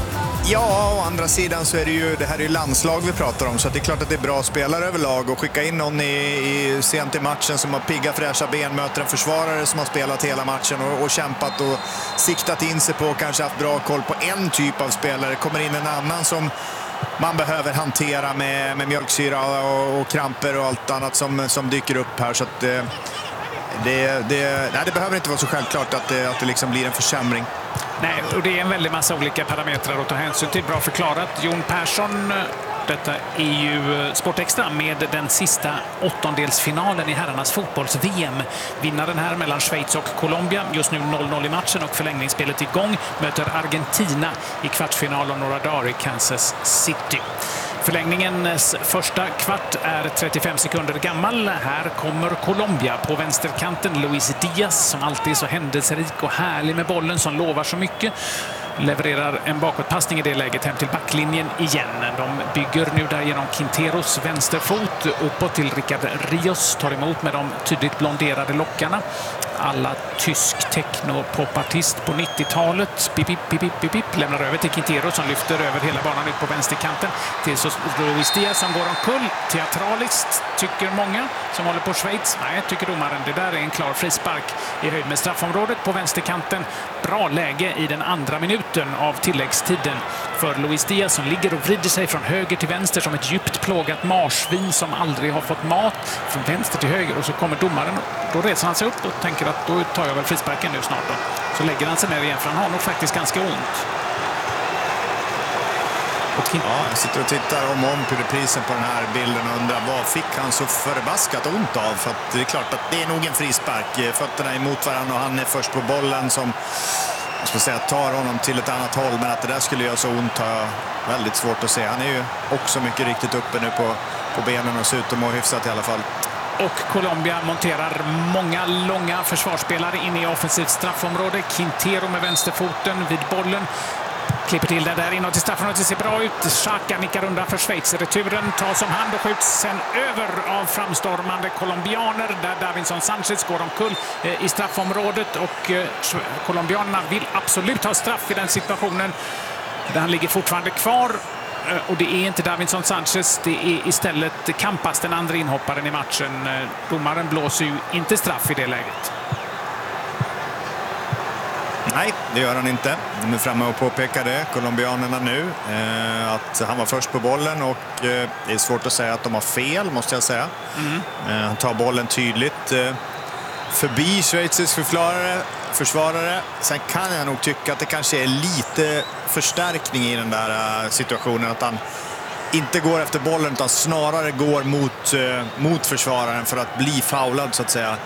Ja, å andra sidan så är det här är ju landslag vi pratar om, så att det är klart att det är bra spelare överlag, och skicka in någon i sent i matchen som har pigga fräscha ben, möter en försvarare som har spelat hela matchen och kämpat och siktat in sig på och kanske haft bra koll på en typ av spelare. Kommer in en annan som man behöver hantera med mjölksyra och kramper och allt annat som dyker upp här, så att det behöver inte vara så självklart att det liksom blir en försämring. Nej, och det är en väldig massa olika parametrar att ta hänsyn till. Bra förklarat. Jon Persson, detta är ju Sportextra med den sista åttondelsfinalen i herrarnas fotbolls-VM. Vinnaren här mellan Schweiz och Colombia. Just nu 0-0 i matchen och förlängningsspelet igång. Möter Argentina i kvartsfinal om några dagar i Kansas City. Förlängningens första kvart är 35 sekunder gammal. Här kommer Colombia på vänsterkanten. Luis Diaz, som alltid är så händelserik och härlig med bollen, som lovar så mycket, levererar en bakåtpassning i det läget hem till backlinjen igen. De bygger nu där genom Quinteros vänsterfot uppåt till Rickard Rios, tar emot med de tydligt blonderade lockarna. Alla tysk techno-popartist på 90-talet. Pip, pip, pip, pip, pip. Lämnar över till Quintero som lyfter över hela banan ut på vänsterkanten. Till Luis Diaz som går omkull. Teatraliskt, tycker många som håller på Schweiz. Nej, tycker domaren. Det där är en klar frispark i höjd med straffområdet på vänsterkanten. Bra läge i den andra minuten av tilläggstiden för Luis Diaz, som ligger och vrider sig från höger till vänster som ett djupt plågat marsvin som aldrig har fått mat, från vänster till höger, och så kommer domaren. Då reser han sig upp och tänker att då tar jag väl frisparken nu snart då. Så lägger han sig ner igen, för han har nog faktiskt ganska ont. Ja, jag sitter och tittar om på reprisen på den här bilden och undrar vad fick han så förbaskat ont av, för att det är klart att det är nog en frispark. Fötterna emot varandra och han är först på bollen som, jag ska säga, tar honom till ett annat håll, men att det där skulle göra så ont har jag väldigt svårt att se. Han är ju också mycket riktigt uppe nu på benen och ser ut att må hyfsat i alla fall. Och Colombia monterar många långa försvarsspelare in i offensivt straffområde. Quintero med vänsterfoten vid bollen. Klipper till det där inåt i straffområdet. Det ser bra ut. Xhaka nickar undan för Schweiz. Returen tas om hand och skjuts sen över av framstormande colombianer, där Davinson Sanchez går omkull i straffområdet. Och colombianerna vill absolut ha straff i den situationen. Där han ligger fortfarande kvar. Och det är inte Davinson Sanchez, det är istället Campas, den andra inhopparen i matchen. Domaren blåser ju inte straff i det läget. Nej, det gör han inte. De är framme och påpekar det, colombianerna nu, att han var först på bollen, och det är svårt att säga att de har fel, måste jag säga. Han tar bollen tydligt förbi schweizisk försvarare. Sen kan jag nog tycka att det kanske är lite förstärkning i den där situationen, att han inte går efter bollen utan snarare går mot försvararen för att bli foulad, så att säga.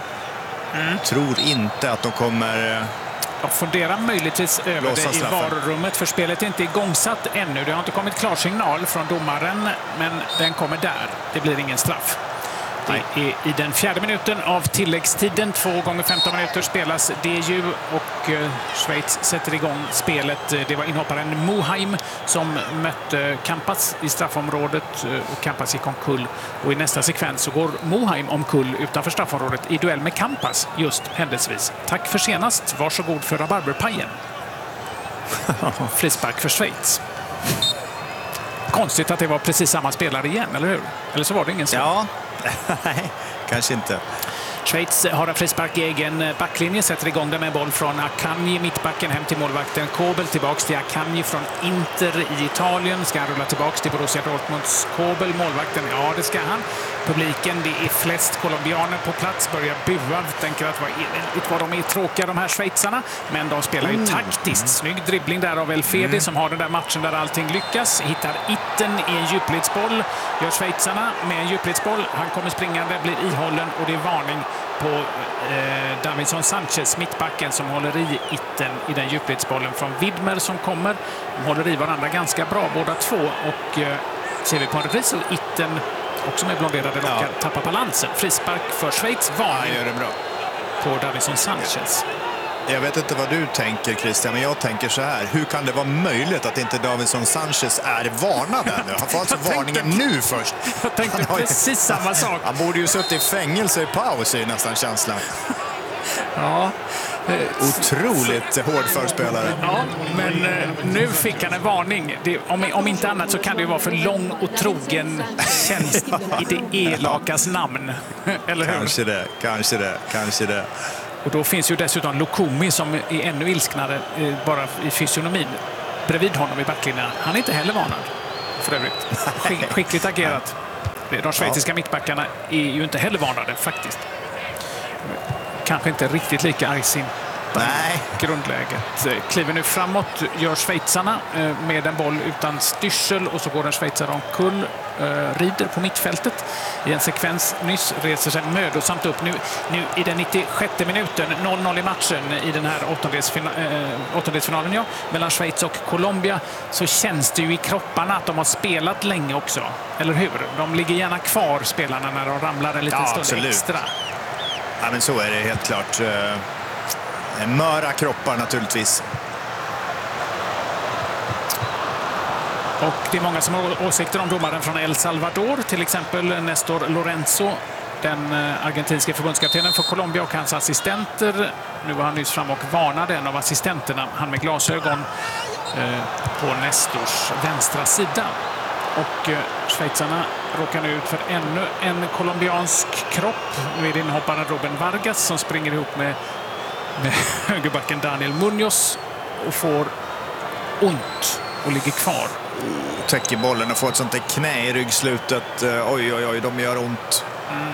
Tror inte att de kommer... Jag funderar möjligtvis över det i varummet, för spelet är inte igångsatt ännu. Det har inte kommit klar signal från domaren, men den kommer där. Det blir ingen straff. Det är i den fjärde minuten av tilläggstiden. 2 gånger 15 minuter spelas det ju, och Schweiz sätter igång spelet. Det var inhopparen Muheim som mötte Campas i straffområdet, och Campas gick omkull. Och i nästa sekvens så går Muheim omkull utanför straffområdet i duell med Campas, just händelsevis. Tack för senast. Varsågod för rabarberpajen. Frispark för Schweiz. Konstigt att det var precis samma spelare igen, eller hur? Eller så var det ingen så. Ja, nej, kanske inte. Schweiz har en frispark i egen backlinje, sätter igång den med boll från Akanji, mittbacken, hem till målvakten Kobel, tillbaks till Akanji från Inter i Italien. Ska han rulla tillbaks till Borussia Dortmunds Kobel, målvakten? Ja, det ska han. Publiken, det är flest colombianer på plats, börjar bua, tänker att vad de är tråkiga, de här schweizarna, men de spelar ju taktiskt. Snygg dribbling där av Elfedi som har den där matchen där allting lyckas. Hittar Itten i en djupledsboll, gör schweizarna med en djupledsboll. Han kommer springande, blir ihållen, och det är varning på Davinson Sanchez, mittbacken, som håller i Itten i den djupledsbollen från Widmer som kommer. De håller i varandra ganska bra båda två, och ser vi på en repris, och Itten också med blonderade lockar tappar balansen. Frispark för Schweiz, varning gör det bra på Davinson Sanchez. Jag vet inte vad du tänker, Christian, men jag tänker så här. Hur kan det vara möjligt att inte Davinson Sanchez är varnad ännu? Han får alltså varningen nu först. Jag tänkte precis samma sak. Han borde ju suttit i fängelse i paus, i nästan känslan. Ja. Otroligt hård förspelare. Ja, men nu fick han en varning. Om inte annat så kan det ju vara för lång och trogen tjänst i det elakas namn. Eller hur? Kanske det. Och då finns ju dessutom Lukumi som är ännu ilsknare bara i fysionomin. Bredvid honom i backlinjen. Han är inte heller varnad för övrigt. Skickligt agerat. De schweiziska mittbackarna är ju inte heller varnade faktiskt. Kanske inte riktigt lika argsint. Nej. Grundläget. Kliver nu framåt gör schweizarna med en boll utan styrsel och så går en schweizare omkull, rider på mittfältet i en sekvens nyss, reser sig mödosamt upp. Nu i den 96 minuten, 0-0 i matchen i den här åttondelsfinalen mellan Schweiz och Colombia, så känns det ju i kropparna att de har spelat länge också. Eller hur? De ligger gärna kvar, spelarna, när de ramlar en liten stund absolut. Extra. Ja, men så är det helt klart. Möra kroppar naturligtvis. Och det är många som har åsikter om domaren från El Salvador, till exempel Néstor Lorenzo, den argentinska förbundskaptenen för Colombia, och hans assistenter. Nu var han nyss fram och varnade en av assistenterna, han med glasögon, på Nestors vänstra sida. Och schweizarna råkar nu ut för ännu en colombiansk kropp. Nu är det inhopparen Robin Vargas som springer ihop med högerbacken Daniel Munoz och får ont och ligger kvar. Täcker bollen och får ett sånt där knä i ryggslutet. Oj, de gör ont.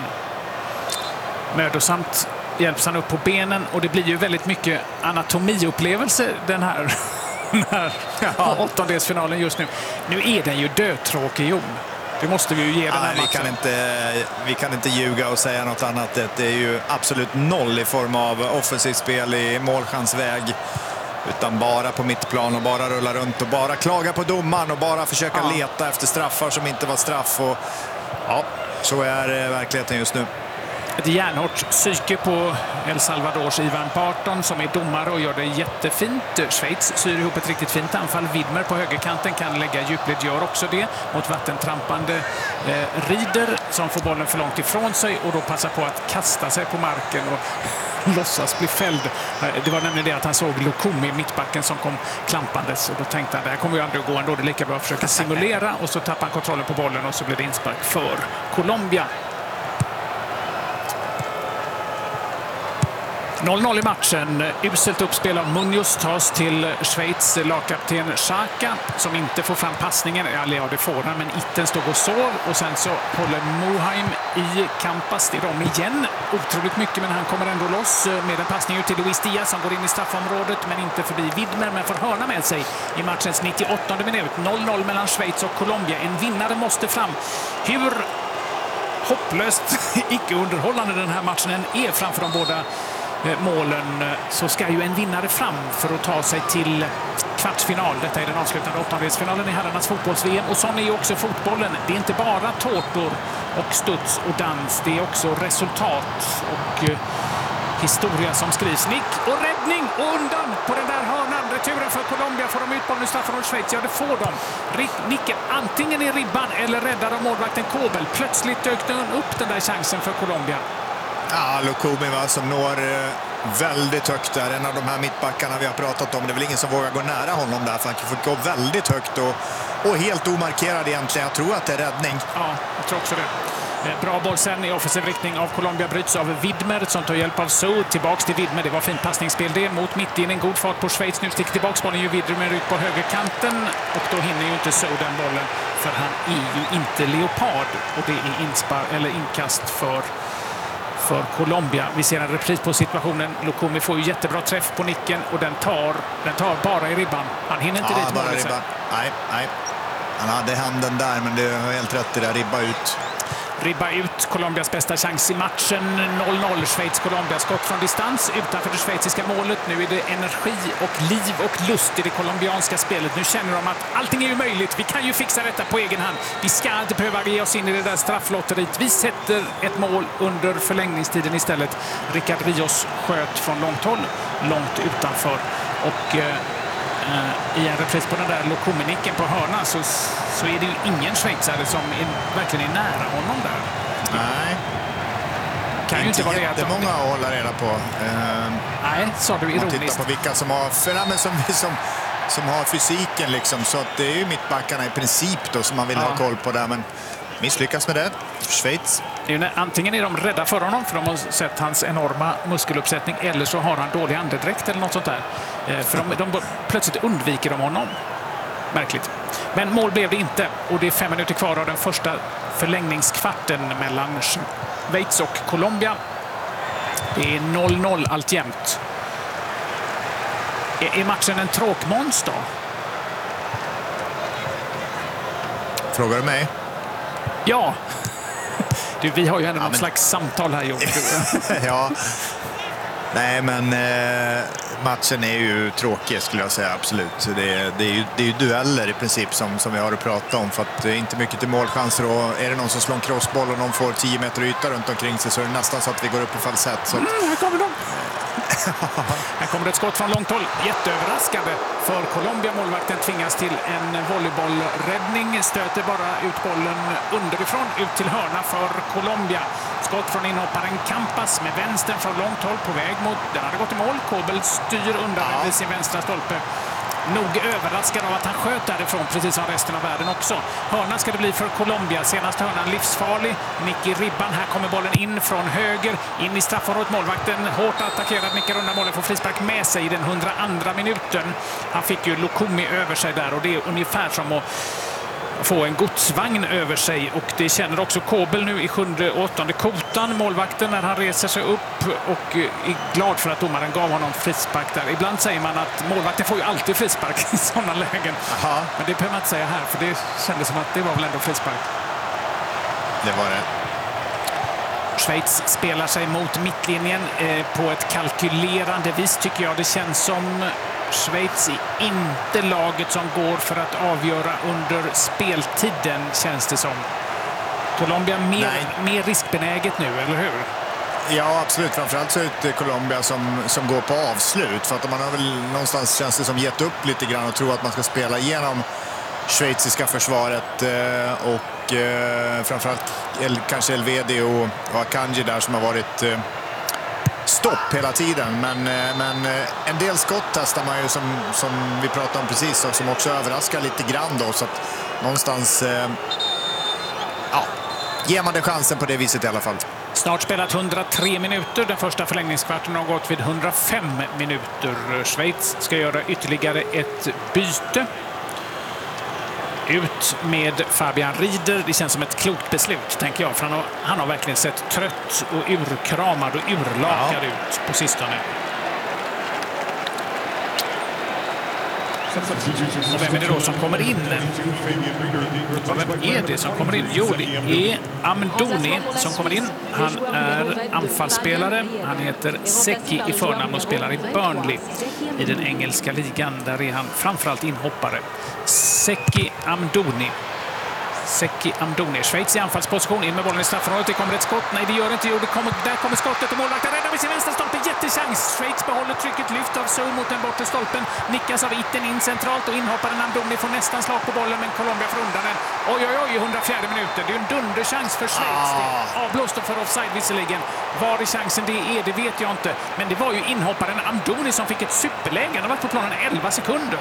Mödosamt hjälps han upp på benen och det blir ju väldigt mycket anatomiupplevelse den här åttondelsfinalen just nu. Nu är den ju dödtråkig, Jon. Det måste vi ju ge den här matchen. Vi kan inte ljuga och säga något annat. Det är ju absolut noll i form av offensivt spel i målchansväg. Utan bara på mittplan och bara rulla runt och bara klaga på domaren och bara försöka leta efter straffar som inte var straff. Och, ja, så är verkligheten just nu. Ett järnhårt psyke på El Salvadors Ivan Parton som är domare och gör det jättefint. Schweiz syr ihop ett riktigt fint anfall. Widmer på högerkanten kan lägga djupled, gör också det mot vattentrampande Rieder som får bollen för långt ifrån sig och då passar på att kasta sig på marken och låtsas bli fälld. Det var nämligen det att han såg Lukumi, mittbacken, som kom klampandes och då tänkte han, det här kommer ju aldrig att gå ändå, det är lika bra att försöka simulera, och så tappar han kontrollen på bollen och så blir det inspark för Colombia. 0-0 i matchen. Uselt uppspel av Munoz tas till Schweiz lagkapten Xhaka som inte får fram passningen. Ja, det får han, men Itten stod och sov. Och sen så håller Moheim i Campas. Det är de igen. Otroligt mycket, men han kommer ändå loss med en passning ut till Luis Diaz som går in i straffområdet, men inte förbi Widmer, men får hörna med sig i matchens 98 minut. 0-0 mellan Schweiz och Colombia. En vinnare måste fram. Hur hopplöst icke-underhållande den här matchen är framför de båda målen, så ska ju en vinnare fram för att ta sig till kvartsfinal. Detta är den avslutande åttondelsfinalen i herrarnas fotbolls-VM, och sån är ju också fotbollen. Det är inte bara tårtor och studs och dans, det är också resultat och historia som skrivs. Nick och räddning och undan på den där hörnan. Returen för Colombia. Får de ut bollen i straffområdet Schweiz? Ja, det får de. Nicke antingen i ribban eller räddar av målvakten Kobel. Plötsligt dök den upp den där chansen för Colombia. Ja, Lukumi som når väldigt högt där. En av de här mittbackarna vi har pratat om. Det är väl ingen som vågar gå nära honom där, för han får gå väldigt högt och helt omarkerad egentligen. Jag tror att det är räddning. Ja, jag tror också det. Bra boll sen i offensiv riktning av Colombia, bryts av Widmer som tar hjälp av So. Tillbaks till Widmer, det var fint passningsspel det mot mitt in, en god fart på Schweiz. Nu sticker tillbaks bollen ju Widmer ut på högerkanten och då hinner ju inte So den bollen, för han är ju inte leopard, och det är inkast för Colombia. Vi ser en repris på situationen. Lukumi får ju jättebra träff på nicken och den tar bara i ribban. Han hinner inte dit målet sen. Nej. Han hade handen där, men det var helt rätt, det där, Ribba ut, Colombias bästa chans i matchen. 0-0, Schweiz-Colombia. Skott från distans utanför det schweiziska målet. Nu är det energi och liv och lust i det colombianska spelet. Nu känner de att allting är ju möjligt. Vi kan ju fixa detta på egen hand. Vi ska inte behöva ge oss in i det där strafflotteriet. Vi sätter ett mål under förlängningstiden istället. Rickard Rios sköt från långt håll, långt utanför. Och i en repris på den där Lukumi-nicken på hörna så är det ju ingen schweizare som verkligen är nära honom där. Nej. kan ju inte vara det. Jättemånga att hålla reda på. Nej, sa du ironiskt. Man tittar på vilka som har, som har fysiken liksom. Så att det är ju mittbackarna i princip då som man vill ha koll på där. Men misslyckas med det. Schweiz. Antingen är de rädda för honom för de har sett hans enorma muskeluppsättning, eller så har han dålig andedräkt eller något sånt där. För de plötsligt undviker de honom. Märkligt. Men mål blev det inte, och det är 5 minuter kvar av den första förlängningskvarten mellan Schweiz och Colombia. Det är 0-0 alltjämt. Är matchen en tråkmåns då? Frågar du mig? Ja. Du, vi har ju ändå något slags samtal här, Jon. Ja. Nej, men matchen är ju tråkig skulle jag säga, absolut. Det är ju dueller i princip som vi har att prata om, för att det är inte mycket till målchanser, och är det någon som slår en crossboll och någon får 10 meter yta runt omkring sig så är det nästan så att vi går upp i falsett. Så här kommer de! Här kommer ett skott från långt håll. Jätteöverraskande för Colombia. Målvakten tvingas till en volleybollräddning. Stöter bara ut bollen underifrån ut till hörna för Colombia. Skott från inhopparen Campas med vänstern från långt håll på väg mot... Den hade gått i mål. Kobel styr undan vid sin vänstra stolpe. Nog överraskad av att han sköt därifrån, precis som resten av världen också. Hörna ska det bli för Colombia. Senast hörnan livsfarlig. Nick i ribban. Här kommer bollen in från höger. In i straffområdet. Målvakten hårt attackerad. Nickar undan bollen. Får frispark med sig i den 102:a minuten. Han fick ju Lukumi över sig där, och det är ungefär som att få en godsvagn över sig, och det känner också Kobel nu i 7:e och 8:e kotan, målvakten, när han reser sig upp och är glad för att domaren gav honom frispark där. Ibland säger man att målvakten får ju alltid frispark i sådana lägen. Aha. Men det behöver man inte säga här, för det kändes som att det var väl ändå frispark. Det var det. Schweiz spelar sig mot mittlinjen på ett kalkylerande vis, tycker jag. Det känns som Schweiz är inte laget som går för att avgöra under speltiden, känns det som. Colombia mer riskbenäget nu, eller hur? Ja, absolut. Framförallt så är det Colombia som går på avslut. För att man har väl någonstans, känns det som, gett upp lite grann och tror att man ska spela igenom schweiziska försvaret. Och framförallt kanske Elvedi och Akanji där som har varit... stopp hela tiden, men en del skott testar man ju som vi pratade om precis, och som också överraskar lite grann då, så att någonstans ger man det chansen på det viset i alla fall. Snart spelat 103 minuter. Den första förlängningskvarten har gått vid 105 minuter. Schweiz ska göra ytterligare ett byte. Ut med Fabian Rieder. Det känns som ett klokt beslut, tänker jag. För han har verkligen sett trött och urkramad och urlakad ut på sistone. Och vem är det då som kommer in? Vem är det som kommer in? Jo, det är Amdouni som kommer in. Han är anfallsspelare. Han heter Seki i förnamn och spelar i Burnley i den engelska ligan. Där är han framförallt inhoppare. Seki Amdouni. Schweiz i anfallsposition, in med bollen i straffområdet. Det kommer ett skott. Nej, det gör inte. Jo, där kommer skottet och målvakten räddar med sin vänstra stolpe. Jättechans. Schweiz behåller trycket, lyft av Sou mot den bortre stolpen. Nickas av Itten in centralt, och inhopparen Amdouni får nästan slag på bollen, men Colombia får undan den. Oj, 104 minuter. Det är en dunderchans för Schweiz. Avblåst för offside visserligen. Var i chansen det är, det vet jag inte. Men det var ju inhopparen Amdouni som fick ett superläge. Han har varit på planen 11 sekunder.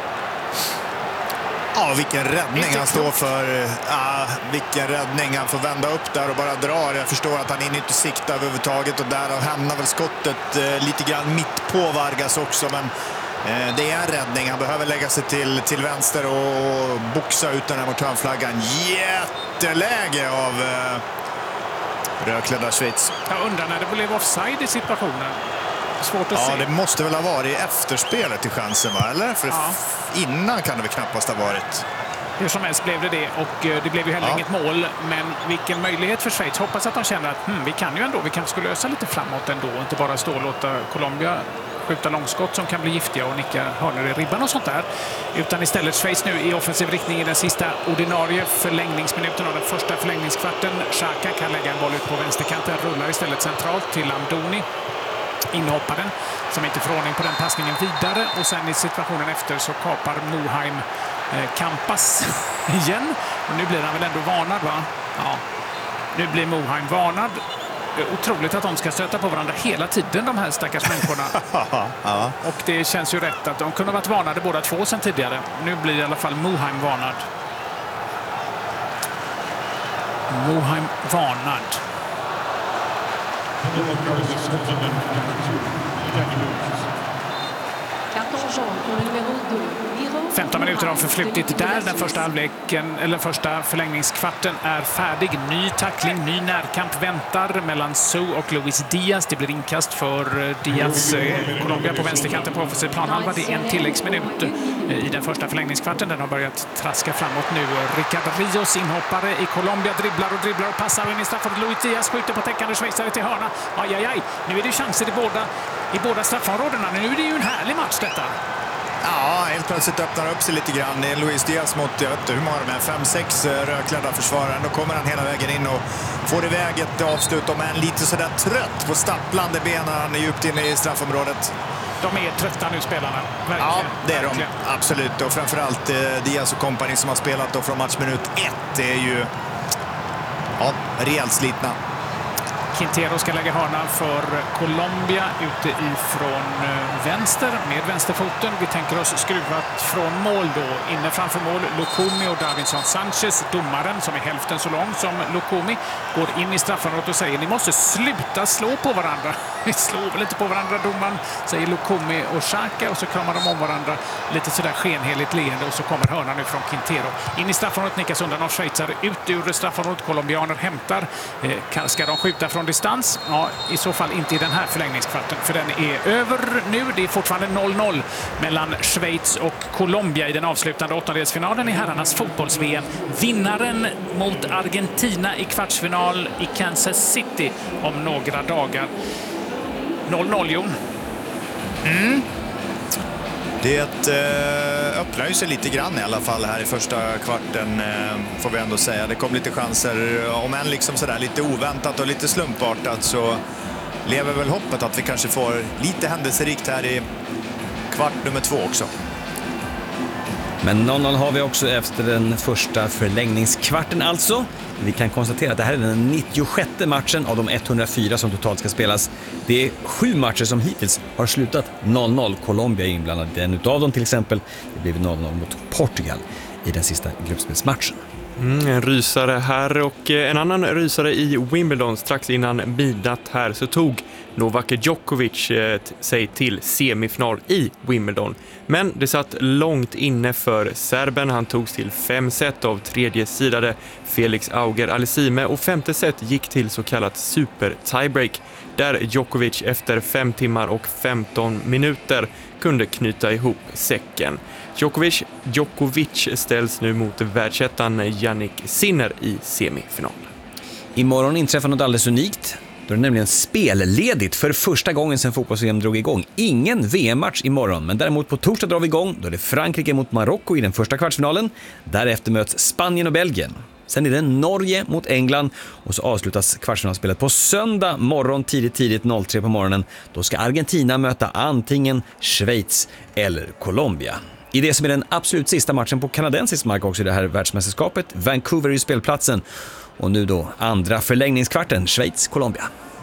Ja, vilken räddning han står för. Vilken räddning. Han får vända upp där och bara drar. Jag förstår att han är inte sikta överhuvudtaget, och där hamnar väl skottet lite grann mitt på Vargas också. Men det är en räddning. Han behöver lägga sig till vänster och boxa ut den här mot hörnflaggan. Jätteläge av rödklädda Schweiz. Jag undrar när det blev offside i situationen. Svårt att se. Ja, det måste väl ha varit efterspelet i chansen, va? Eller? För innan kan det väl knappast ha varit. Hur som helst blev det, och det blev ju heller inget mål. Men vilken möjlighet för Schweiz. Hoppas att de känner att vi kan ju ändå, vi kanske skulle ösa lite framåt ändå. Inte bara stå och låta Colombia skjuta långskott som kan bli giftiga och nicka hörnor i ribban och sånt där. Utan istället Schweiz nu i offensiv riktning i den sista ordinarie förlängningsminuten av den första förlängningskvarten. Xhaka kan lägga en boll ut på vänsterkanten, rullar istället centralt till Amdouni. Inhopparen som inte får ordning på den passningen vidare, och sen i situationen efter så kapar Moheim Campas igen, och nu blir han väl ändå varnad, va? Ja, nu blir Moheim varnad. otroligt att de ska stöta på varandra hela tiden, de här stackars människorna. Ja. Och det känns ju rätt att de kunde ha varit varnade båda två sedan tidigare. Nu blir i alla fall Moheim varnad. Moheim varnad. 15 minuter har förflutit där. Den första halvleken, eller första förlängningskvarten är färdig. Ny tackling, ny närkamp väntar mellan Sou och Luis Diaz. Det blir inkast för Diaz. Colombia på vänsterkanten på offensiv planhalva. Det är en tilläggsminut i den första förlängningskvarten. Den har börjat traska framåt nu. Ricardo Rios, inhoppare i Colombia, dribblar och passar in i straffområdet. Luis Diaz skjuter på täckande schweizare till hörna. Aj. Nu är det chanser i båda straffområdena. Nu är det ju en härlig match detta. Ja, helt plötsligt öppnar upp sig lite grann. Det är Luis Diaz mot, jag vet inte hur många de är, 5-6 rödklädda försvarare. Då kommer han hela vägen in och får iväg ett avslut om en lite sådär trött på stapplande benen. Han är djupt inne i straffområdet. De är trötta nu, spelarna. Verkligen. Ja, det är de. Absolut. Och framförallt Diaz och kompani som har spelat då från matchminut 1. Det är ju rejält slitna. Quintero ska lägga hörna för Colombia ute ifrån vänster med vänsterfoten. Vi tänker oss skruvat från mål då. Inne framför mål Lukumi och Davinson Sanchez. Domaren, som är hälften så lång som Lukumi, går in i straffområdet och säger: ni måste sluta slå på varandra. Vi slår väl inte på varandra, domaren, säger Lukumi och Xhaka, och så kramar de om varandra lite sådär skenheligt leende, och så kommer hörnan nu från Quintero. In i straffområdet, nickas undan av schweizare. Ut ur straffområdet, colombianer hämtar. Ska de skjuta från distans? Ja, i så fall inte i den här förlängningskvarten, för den är över nu. Det är fortfarande 0-0 mellan Schweiz och Colombia i den avslutande åttondelsfinalen i herrarnas fotbolls-VM. Vinnaren mot Argentina i kvartsfinal i Kansas City om några dagar. 0-0, Jon. Det öppnar ju sig lite grann i alla fall här i första kvarten, får vi ändå säga. Det kom lite chanser, om än liksom sådär lite oväntat och lite slumpartat, så lever väl hoppet att vi kanske får lite händelserikt här i kvart nummer 2 också. Men 0-0 har vi också efter den första förlängningskvarten alltså. Vi kan konstatera att det här är den 96:e matchen av de 104 som totalt ska spelas. Det är 7 matcher som hittills har slutat 0-0. Colombia är inblandad i en utav dem till exempel. Det blev 0-0 mot Portugal i den sista gruppspelsmatchen. En rysare här, och en annan rysare i Wimbledon. Strax innan midnatt här så tog Novak Djokovic sig till semifinal i Wimbledon. Men det satt långt inne för serben. Han togs till 5 set av tredje sidade Felix Auger-Aliassime, och 5:e set gick till så kallat super tiebreak, där Djokovic efter 5 timmar och 15 minuter kunde knyta ihop säcken. Djokovic ställs nu mot världsettan Jannik Sinner i semifinal. Imorgon inträffar något alldeles unikt. Då är det nämligen spelledigt för första gången sedan fotbolls-VM drog igång. Ingen VM-match imorgon, men däremot på torsdag drar vi igång. Då är det Frankrike mot Marocko i den första kvartsfinalen. Därefter möts Spanien och Belgien. Sen är det Norge mot England, och så avslutas kvartsfinalspelet på söndag morgon tidigt 03 på morgonen. Då ska Argentina möta antingen Schweiz eller Colombia. I det som är den absolut sista matchen på kanadensisk mark också i det här världsmästerskapet. Vancouver är ju spelplatsen. Och nu då andra förlängningskvarten, Schweiz-Colombia.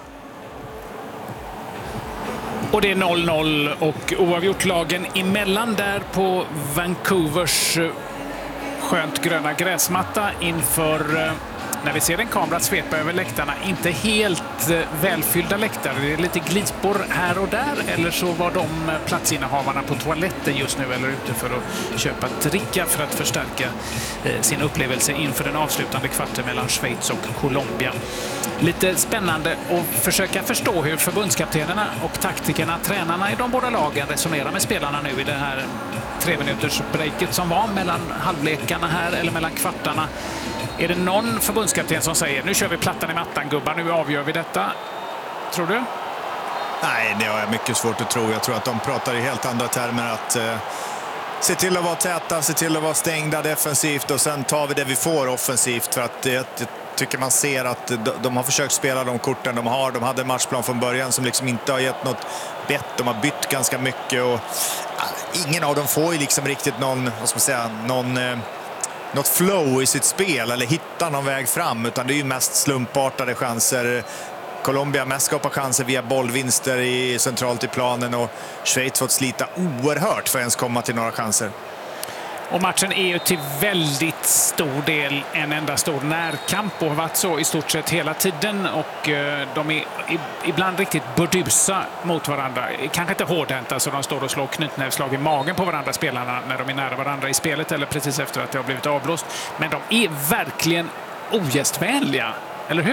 Och det är 0-0 och oavgjort lagen emellan där på Vancouvers skönt gröna gräsmatta inför, när vi ser en kamera svepa över läktarna, inte helt välfyllda läktare. Det är lite glipor här och där, eller så var de platsinnehavarna på toaletten just nu eller ute för att köpa dricka för att förstärka sin upplevelse inför den avslutande kvarten mellan Schweiz och Colombia. Lite spännande att försöka förstå hur förbundskaptenerna och taktikerna, tränarna i de båda lagen resonerar med spelarna nu i det här 3-minuters breaket som var mellan halvlekarna här, eller mellan kvartarna. Är det någon förbundskapten som säger: nu kör vi plattan i mattan gubbar, nu avgör vi detta? Tror du? Nej, det har jag mycket svårt att tro. Jag tror att de pratar i helt andra termer, att se till att vara täta, se till att vara stängda defensivt, och sen tar vi det vi får offensivt. För att jag tycker man ser att de har försökt spela de korten de har. De hade en matchplan från början som liksom inte har gett något bett. De har bytt ganska mycket, och ingen av dem får ju liksom riktigt någon, vad ska man säga, något flow i sitt spel eller hitta någon väg fram, utan det är ju mest slumpartade chanser. Colombia mest skapar chanser via bollvinster centralt i planen och Schweiz fått slita oerhört för att ens komma till några chanser. Och matchen är ju till väldigt stor del en enda stor närkamp och har varit så i stort sett hela tiden. Och de är ibland riktigt burdusa mot varandra. Kanske inte hårdhänta så de står och slår knytnävslag i magen på varandra, spelarna, när de är nära varandra i spelet eller precis efter att det har blivit avblåst. Men de är verkligen ogästvänliga, eller hur?